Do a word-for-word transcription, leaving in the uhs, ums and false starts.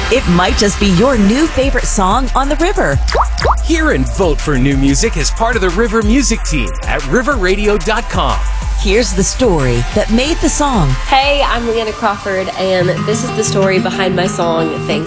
It might just be your new favorite song on the river. Hear and vote for new music as part of the River Music Team at river radio dot com. Here's the story that made the song. Hey, I'm Leanna Crawford, and this is the story behind my song, Thank